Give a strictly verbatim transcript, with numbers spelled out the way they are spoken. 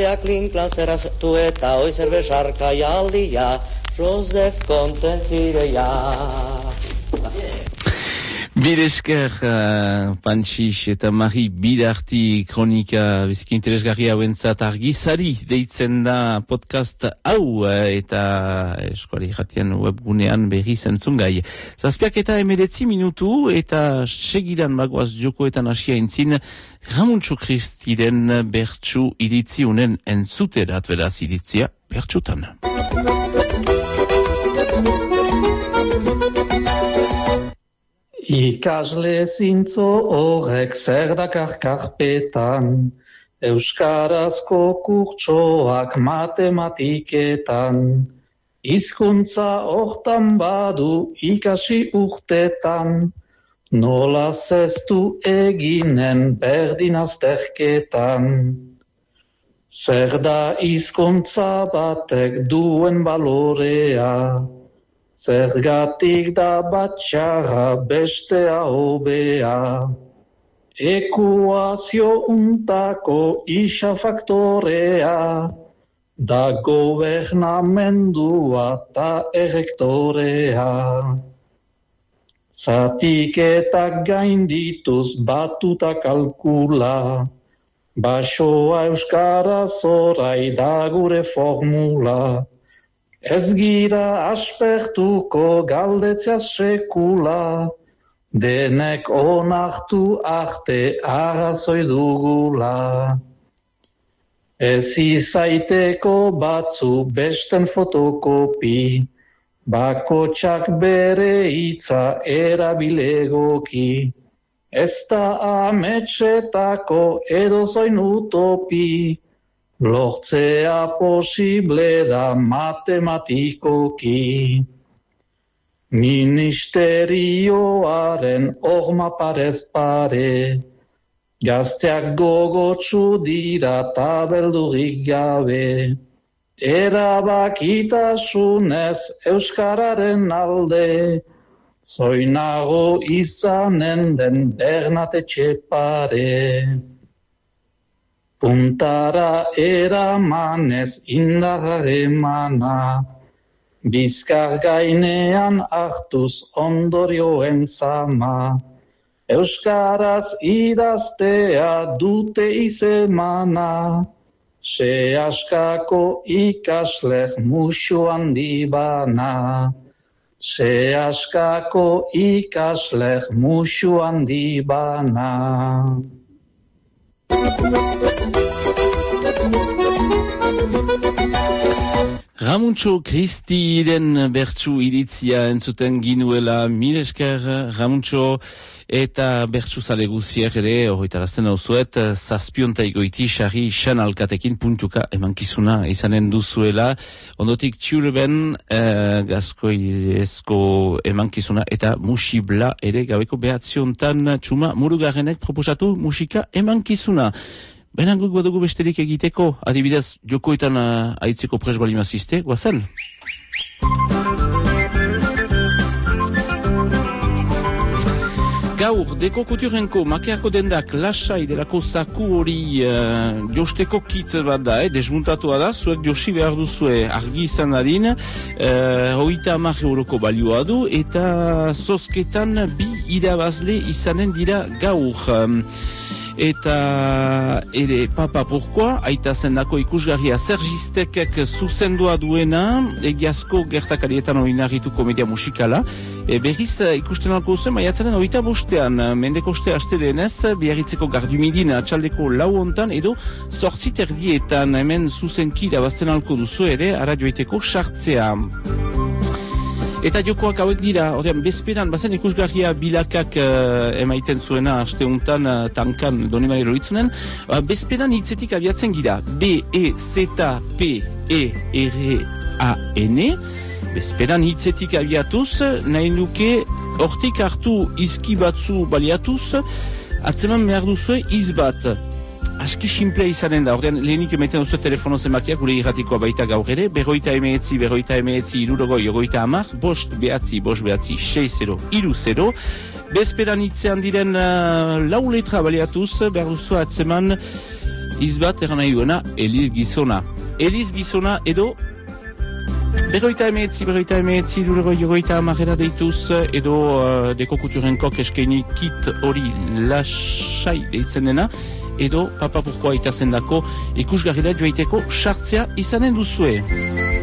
Gazteak linklan zerraztu eta oizer besarka jaldia, Josef kontenzireia. Bidesker, uh, Pantxix eta Mari Bidarti kronika biziki interesgarria hauentzat argizari deitzen da podcast hau eta eskuali jatian webgunean berri zentzungai. Zazpiak eta emedetzi minutu eta segidan bagoaz jokoetan asia entzin Ramuntxo Kristiren bertsu iritzi unen entzuterat beraz iritzia bertsutan. Ikasle zintzo horrek zer dakar karpetan, euskarazko kurtsoak matematiketan, hizkuntza hortan badu ikasi urtetan, nola zeztu eginen berdin azterketan. Zer da hizkuntza batek duen balorea, zergatik da batxarra bestea hobea. Ekuazio untako isa faktorea, da gobernamendua ta errektorea. Zatiketak gaindituz batuta kalkula, basoa euskaraz orai da gure formula. Ez gira aspertuko galdetzea sekula, denek onartu arte arrazoi dugula. Ez izaiteko batzu besten fotokopi, bakotxak bere hitza erabilegoki. Ez da ametsetako edozoin utopi, lortzea posible da matematikoki. Ministerioaren horma parez pare, gazteak gogotsu dira ta beldurik gabe. Erabakitasunez euskararen alde, zoinago izanen den Bernatetxe pare. Puntara eramanez indarra emana, bizkar gainean hartuz ondorioen zama. Euskaraz idaztea dute izemana, se askako ikaslek musu handi bana. Se askako ikaslek musu handi bana. Ramuntxo Kristiren bertsu iritzia entzuten ginuela, mil esker Ramuntxo, eta bertsu zale guziak ere, horretarazten hau zuet, zazpionta egoiti xarri xan alkatekin puntuka emankizuna izanen duzuela, ondotik txureben eh, gazkoi ezko emankizuna eta musibla ere gabeko behatziontan txuma murugarrenek proposatu musika emankizuna. Benan guk badugu besterik egiteko, adibidez, jokoetan uh, aitzeko pres balimazizte, guazen? Gaur, deko kuturenko makeako dendak lasai delako zaku hori uh, josteko kit bat da, eh, desmuntatua da, zuek josi behar duzue argi izan dadin, uh, hogeita hamar euroko balioa du, eta zozketan bi irabazle izanen dira gaur. Um, Eta ere papa pourkoa, aita zendako ikusgarria Sergistekek zuzendua duena, egiazko gertakarietan oinarritu komedia musikala. E, berriz ikusten alko zuen, maiatzaren oita bostean, mendekoste haste denez, biarritzeko gardumidin atxaldeko lau hontan, edo zortzit erdietan hemen zuzenki irabazten alko duzu ere, ara joiteko sartzea. Eta jokoak hauek dira, ordean, bezperan, bazen ikusgarria bilakak uh, emaiten zuena asteuntan uh, tankan donema eroitzunen, uh, bezperan hitzetik abiatzen gira, B, E, Z, P, E, R, A, N, bezperan hitzetik abiatuz, nahi nuke, hortik hartu izki batzu baliatuz, atzeman behar duzue izbat. Aski simplea izanen da, ordean lehenik emaiten duzu telefono zenbakiak gure irratikoa baita gaur ere, berroita emeetzi, berroita emeetzi, irurogoi, ogoita hamar, bost behatzi, bost behatzi, sei zero, iru zero. Bezperan hitzean diren uh, lau letra baliatuz, behar duzu atzeman izbat eran nahi duena Eliz Gizona. Eliz Gizona edo Berroita emeetzi, berroita emeetzi, durero jogoita amarera deituz, edo uh, deko kulturenkok eskaini kit hori lasai deitzen dena, edo papa purkoa itazendako ikusgarri da joaiteko sartzea izanen duzue.